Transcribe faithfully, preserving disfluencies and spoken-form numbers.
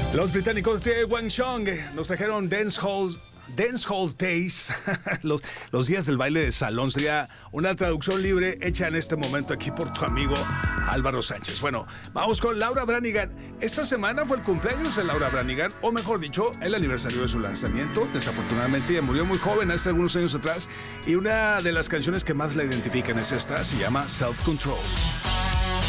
Los británicos de Guangzhou nos trajeron Dance Hall, Dance Hall Days, los, los días del baile de salón. Sería una traducción libre hecha en este momento aquí por tu amigo Álvaro Sánchez. Bueno, vamos con Laura Branigan. Esta semana fue el cumpleaños de Laura Branigan, o mejor dicho, el aniversario de su lanzamiento. Desafortunadamente ella murió muy joven, hace algunos años atrás, y una de las canciones que más la identifican es esta, se llama Self Control.